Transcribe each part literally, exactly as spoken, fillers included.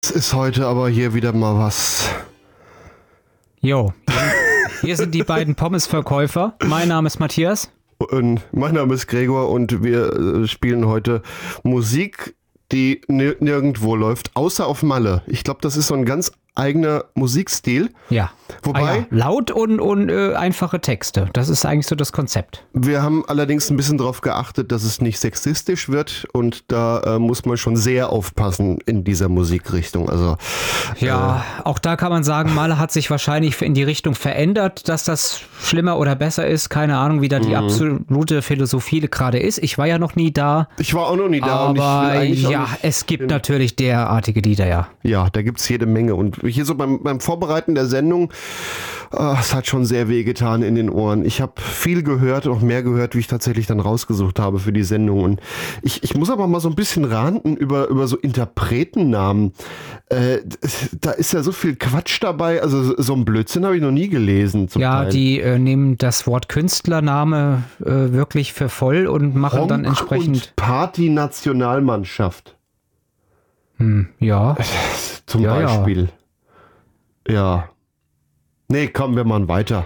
Es ist heute aber hier wieder mal was. Jo, hier sind die beiden Pommesverkäufer. Mein Name ist Matthias. Und mein Name ist Gregor und wir äh, spielen heute Musik, die nir- nirgendwo läuft, außer auf Malle. Ich glaube, das ist so ein ganz eigener Musikstil. Ja. Wobei, ah ja. Laut und, und äh, einfache Texte. Das ist eigentlich so das Konzept. Wir haben allerdings ein bisschen darauf geachtet, dass es nicht sexistisch wird und da äh, muss man schon sehr aufpassen in dieser Musikrichtung. Also Ja, äh, auch da kann man sagen, Malle hat sich wahrscheinlich in die Richtung verändert, dass das schlimmer oder besser ist. Keine Ahnung, wie da die absolute Philosophie gerade ist. Ich war ja noch nie da. Ich war auch noch nie da. Aber und ich will eigentlich ja, auch nicht es gibt hin. natürlich derartige Lieder, ja. Ja, da gibt es jede Menge. Und hier so beim, beim Vorbereiten der Sendung, oh, es hat schon sehr wehgetan in den Ohren. Ich habe viel gehört, auch mehr gehört, wie ich tatsächlich dann rausgesucht habe für die Sendung. Und ich, ich muss aber mal so ein bisschen ranten über, über so Interpretennamen. Äh, da ist ja so viel Quatsch dabei. Also so ein Blödsinn habe ich noch nie gelesen. Zum Ja, Teil. die äh, nehmen das Wort Künstlername äh, wirklich für voll und machen Honk dann entsprechend... und Party-Nationalmannschaft. Hm, ja. Zum Ja, ja. Beispiel. Ja. Nee, kommen wir mal weiter.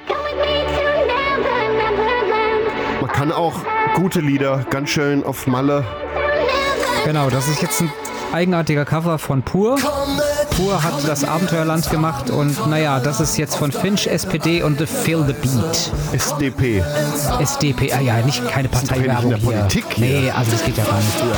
Man kann auch gute Lieder ganz schön auf Malle. Genau, das ist jetzt ein eigenartiger Cover von Pur. Pur hat das Abenteuerland gemacht und naja, das ist jetzt von Finch, S P D und The Feel the Beat. S D P. S D P, ah ja, nicht keine doch hier nicht in Parteiwerbung der hier. Politik hier. Nee, also das geht ja gar nicht.